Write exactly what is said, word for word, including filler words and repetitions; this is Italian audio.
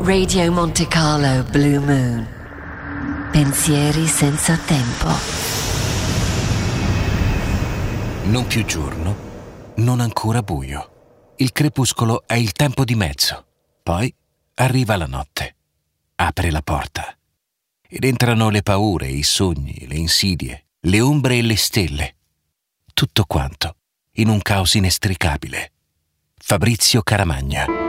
Radio Monte Carlo Blue Moon. Pensieri senza tempo. Non più giorno, non ancora buio. Il crepuscolo è il tempo di mezzo. Poi arriva la notte. Apre la porta. Ed entrano le paure, i sogni, le insidie, le ombre e le stelle. Tutto quanto in un caos inestricabile. Fabrizio Caramagna.